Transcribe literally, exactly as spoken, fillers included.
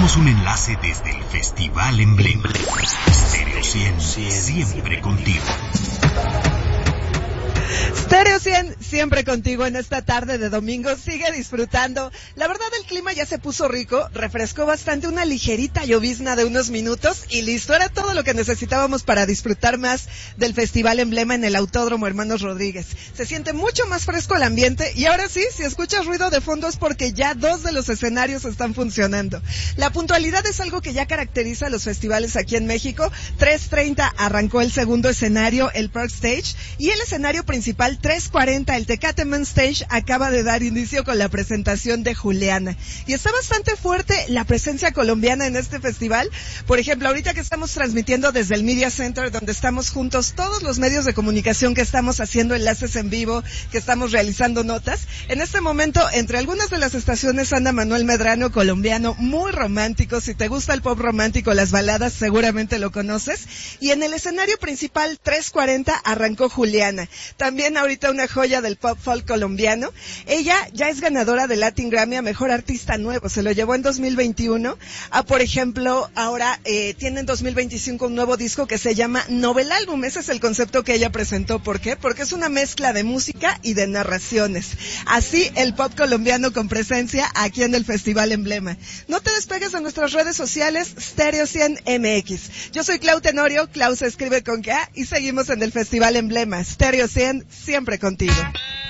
tenemos un enlace desde el Festival Emblema. Stereo cien, siempre contigo. Stereo cien, siempre contigo en esta tarde de domingo. Sigue disfrutando. La verdad, el clima ya se puso rico, refrescó bastante, una ligerita llovizna de unos minutos y listo. Era todo lo que necesitábamos para disfrutar más del Festival Emblema en el Autódromo Hermanos Rodríguez. Se siente mucho más fresco el ambiente y ahora sí, si escuchas ruido de fondo es porque ya dos de los escenarios están funcionando. La puntualidad es algo que ya caracteriza a los festivales aquí en México. tres treinta arrancó el segundo escenario, el Park Stage, y el escenario principal tres cuarenta, el Tecate Main Stage, acaba de dar inicio con la presentación de Juliana. Y está bastante fuerte la presencia colombiana en este festival. Por ejemplo, ahorita que estamos transmitiendo desde el Media Center, donde estamos juntos todos los medios de comunicación que estamos haciendo enlaces en vivo, que estamos realizando notas, en este momento, entre algunas de las estaciones anda Manuel Medrano, colombiano, muy romántico. Si te gusta el pop romántico, las baladas, seguramente lo conoces. Y en el escenario principal, tres cuarenta, arrancó Juliana. También ahorita una joya del pop folk colombiano. Ella ya es ganadora del Latin Grammy a Mejor Artista Nuevo, se lo llevó en dos mil veintiuno. Ah, por ejemplo, ahora eh, tiene en dos mil veinticinco un nuevo disco que se llama Novel Album. Ese es el concepto que ella presentó. ¿Por qué? Porque es una mezcla de música y de narraciones. Así el pop colombiano con presencia aquí en el Festival Emblema. No te despegues de nuestras redes sociales, Stereo cien M X. Yo soy Clau Tenorio, Clau se escribe con K, y seguimos en el Festival Emblema. Stereo cien, siempre contigo.